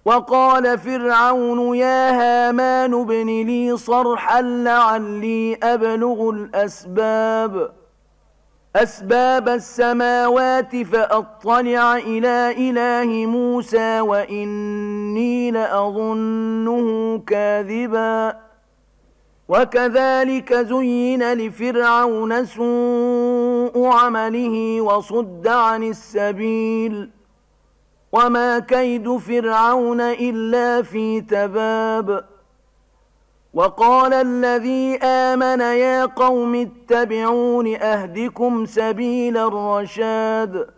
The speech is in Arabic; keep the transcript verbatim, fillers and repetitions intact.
وقال فرعون يا هامان ابن لي صرحا لعلي أبلغ الأسباب أسباب السماوات فأطلع إلى إله موسى وإني لأظنه كاذبا. وكذلك زين لفرعون سوء عمله وصد عن السبيل وما كيد فرعون إلا في تباب. وقال الذي آمن يا قوم اتبعون أهدكم سبيل الرشاد